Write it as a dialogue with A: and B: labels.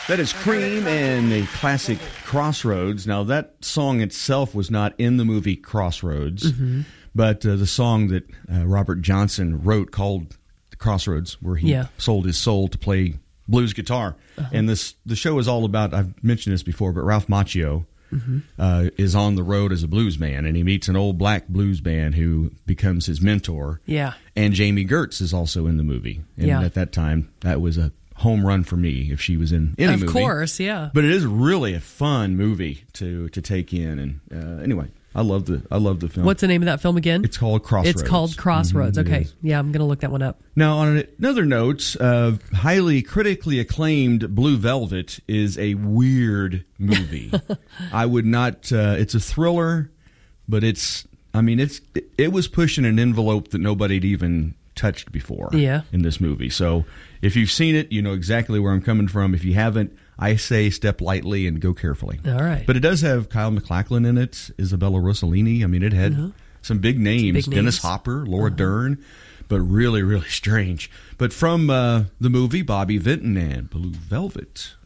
A: That is Cream and the classic Crossroads. Now, that song itself was not in the movie Crossroads, but the song that Robert Johnson wrote called Crossroads, where he sold his soul to play blues guitar. And the show is all about, I've mentioned this before, but Ralph Macchio is on the road as a blues man, and he meets an old black blues band who becomes his mentor.
B: Yeah.
A: And Jamie Gertz is also in the movie. And at that time, that was a home run for me if she was in any movie.
B: Of course, yeah.
A: But it is really a fun movie to take in. And anyway, I love the film.
B: What's the name of that film again?
A: It's called Crossroads.
B: It's called Crossroads. Okay. Yeah, I'm going to look that one up.
A: Now, on another note, highly critically acclaimed Blue Velvet is a weird movie. I would not. It's a thriller, but it was pushing an envelope that nobody had even touched before in this movie. So if you've seen it, you know exactly where I'm coming from. If you haven't, I say step lightly and go carefully.
B: All right.
A: But it does have Kyle MacLachlan in it, Isabella Rossellini. I mean, it had some big names. Dennis Hopper, Laura Dern, but really, really strange. But from the movie, Bobby Vinton and Blue Velvet.